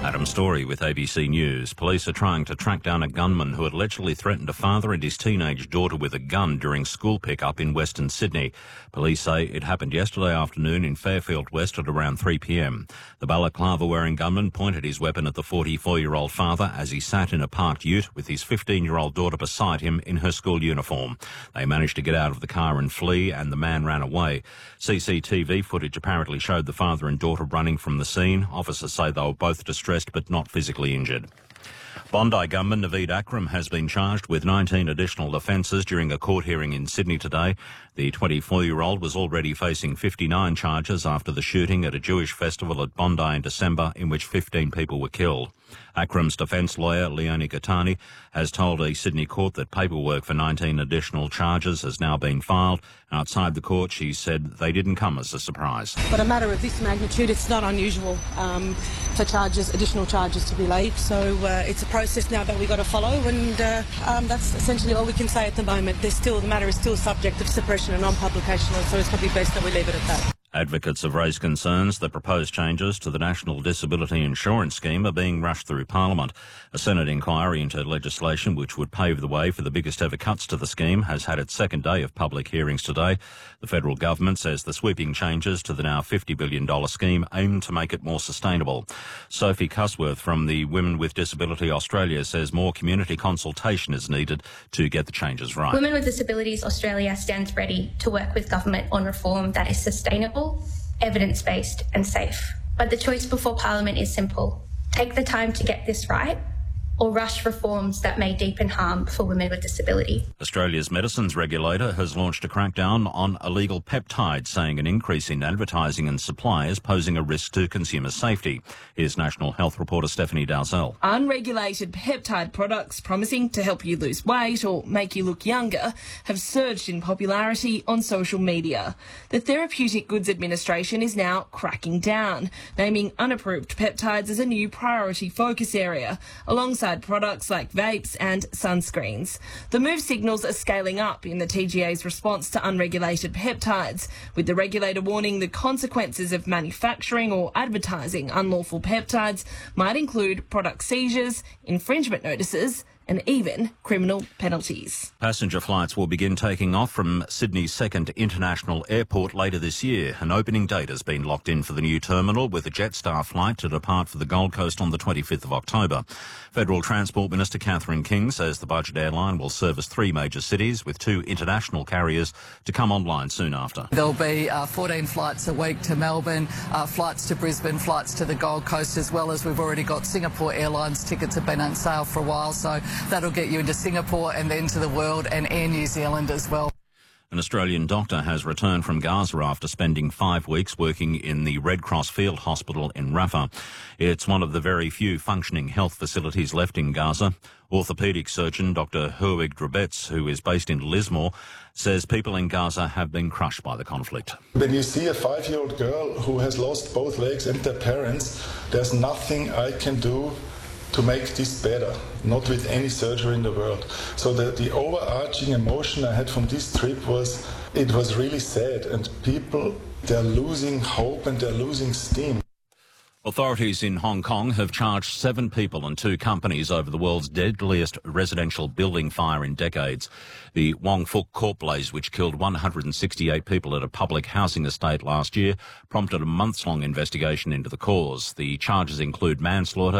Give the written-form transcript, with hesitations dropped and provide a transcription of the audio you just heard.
Adam Story with ABC News. Police are trying to track down a gunman who had allegedly threatened a father and his teenage daughter with a gun during school pickup in Western Sydney. Police say it happened yesterday afternoon in Fairfield West at around 3 p.m. The balaclava-wearing gunman pointed his weapon at the 44-year-old father as he sat in a parked ute with his 15-year-old daughter beside him in her school uniform. They managed to get out of the car and flee, and the man ran away. CCTV footage apparently showed the father and daughter running from the scene. Officers say they were both distressed but not physically injured. Bondi gunman Naveed Akram has been charged with 19 additional offences during a court hearing in Sydney today. The 24-year-old was already facing 59 charges after the shooting at a Jewish festival at Bondi in December in which 15 people were killed. Akram's defence lawyer, Leonie Gattani, has told a Sydney court that paperwork for 19 additional charges has now been filed. Outside the court, she said they didn't come as a surprise. But a matter of this magnitude, it's not unusual for additional charges to be laid. So it's a process now that we've got to follow, and that's essentially all we can say at the moment. The matter is still subject of suppression and non-publication, so it's probably best that we leave it at that. Advocates have raised concerns that proposed changes to the National Disability Insurance Scheme are being rushed through Parliament. A Senate inquiry into legislation which would pave the way for the biggest ever cuts to the scheme has had its second day of public hearings today. The federal government says the sweeping changes to the now $50 billion scheme aim to make it more sustainable. Sophie Cusworth from the Women with Disability Australia says more community consultation is needed to get the changes right. Women with Disabilities Australia stands ready to work with government on reform that is sustainable, evidence-based and safe. But the choice before Parliament is simple. Take the time to get this right, or rush reforms that may deepen harm for women with disability. Australia's medicines regulator has launched a crackdown on illegal peptides, saying an increase in advertising and supply is posing a risk to consumer safety. Here's National Health reporter Stephanie Dalzell. Unregulated peptide products promising to help you lose weight or make you look younger have surged in popularity on social media. The Therapeutic Goods Administration is now cracking down, naming unapproved peptides as a new priority focus area, alongside products like vapes and sunscreens. The move signals a scaling up in the TGA's response to unregulated peptides, with the regulator warning the consequences of manufacturing or advertising unlawful peptides might include product seizures, infringement notices, and even criminal penalties. Passenger flights will begin taking off from Sydney's second international airport later this year. An opening date has been locked in for the new terminal, with a Jetstar flight to depart for the Gold Coast on the 25th of October. Federal Transport Minister Catherine King says the budget airline will service 3 major cities, with 2 international carriers to come online soon after. There'll be 14 flights a week to Melbourne, flights to Brisbane, flights to the Gold Coast, as well as we've already got Singapore Airlines tickets have been on sale for a while, so that'll get you into Singapore and then to the world, and Air New Zealand as well. An Australian doctor has returned from Gaza after spending 5 weeks working in the Red Cross Field Hospital in Rafah. It's one of the very few functioning health facilities left in Gaza. Orthopaedic surgeon Dr. Herwig Drabetz, who is based in Lismore, says people in Gaza have been crushed by the conflict. When you see a 5-year-old girl who has lost both legs and their parents, there's nothing I can do to make this better, not with any surgery in the world. So the overarching emotion I had from this trip was, it was really sad, and people, they're losing hope and they're losing steam. Authorities in Hong Kong have charged 7 people and 2 companies over the world's deadliest residential building fire in decades. The Wong Fuk court blaze, which killed 168 people at a public housing estate last year, prompted a months-long investigation into the cause. The charges include manslaughter,